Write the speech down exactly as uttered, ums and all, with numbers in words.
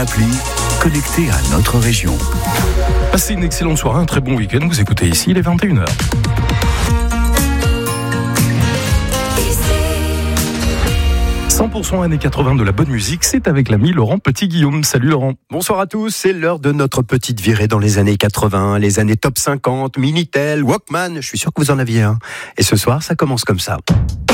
l'appli, connecté à notre région. Passez une excellente soirée, un très bon week-end. Vous écoutez ici, il est vingt et une heures. cent pour cent années quatre-vingts de la bonne musique, c'est avec l'ami Laurent Petit-Guillaume. Salut Laurent. Bonsoir à tous, c'est l'heure de notre petite virée dans les années quatre-vingts, les années top cinquante, Minitel, Walkman, je suis sûr que vous en aviez un. Et ce soir, ça commence comme ça.